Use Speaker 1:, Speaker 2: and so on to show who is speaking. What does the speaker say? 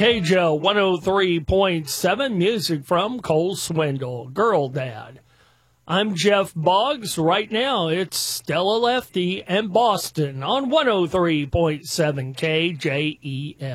Speaker 1: KJO 103.7, music from Cole Swindle, Girl Dad. I'm Jeff Boggs. Right now, it's Stella Lefty and Boston on 103.7 KJEL.